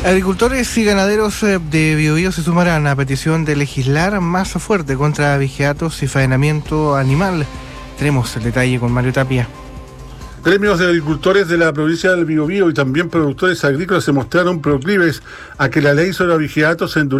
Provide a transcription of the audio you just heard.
Agricultores y ganaderos de Biobío se sumarán a petición de legislar más fuerte contra vigiatos y faenamiento animal. Tenemos el detalle con Mario Tapia. Gremios de agricultores de la provincia del Biobío y también productores agrícolas se mostraron proclives a que la ley sobre abigeatos se endurezca